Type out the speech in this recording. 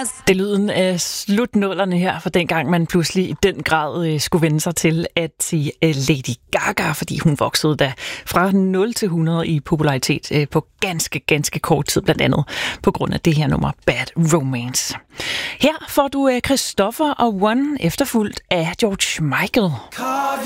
Det er lyden af slutnullerne her, for dengang man pludselig i den grad skulle vende sig til at sige Lady Gaga, fordi hun voksede da fra 0 til 100 i popularitet på ganske kort tid, blandt andet på grund af det her nummer Bad Romance. Her får du Christopher og One efterfulgt af George Michael.